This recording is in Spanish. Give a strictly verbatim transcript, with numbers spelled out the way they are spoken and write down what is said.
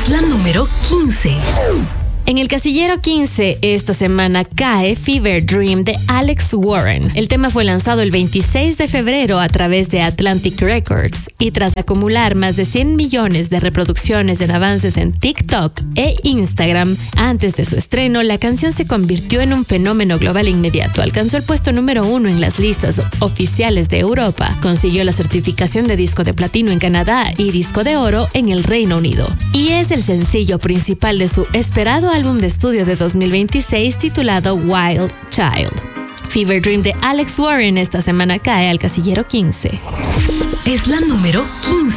Es la número quince. En el casillero quince, esta semana cae Fever Dream de Alex Warren. El tema fue lanzado el veintiséis de febrero a través de Atlantic Records y tras acumular más de cien millones de reproducciones en avances en TikTok e Instagram, antes de su estreno, la canción se convirtió en un fenómeno global inmediato. Alcanzó el puesto número uno en las listas oficiales de Europa, consiguió la certificación de disco de platino en Canadá y disco de oro en el Reino Unido. Y es el sencillo principal de su esperado álbum de estudio de dos mil veintiséis titulado Wild Child. Fever Dream de Alex Warren esta semana cae al casillero quince. Es la número quince.